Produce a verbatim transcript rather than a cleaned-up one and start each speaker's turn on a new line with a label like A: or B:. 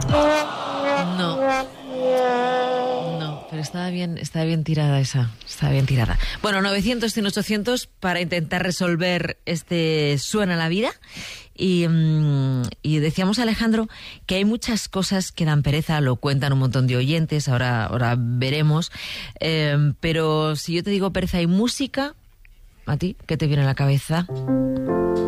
A: No. No, pero estaba bien, estaba bien tirada esa. Estaba bien tirada. Bueno, novecientos, cien, ochocientos para intentar resolver este Suena la vida. Y, um, y decíamos, Alejandro, que hay muchas cosas que dan pereza, lo cuentan un montón de oyentes, ahora, ahora veremos. Eh, pero si yo te digo pereza y música, ¿a ti qué te viene a la cabeza?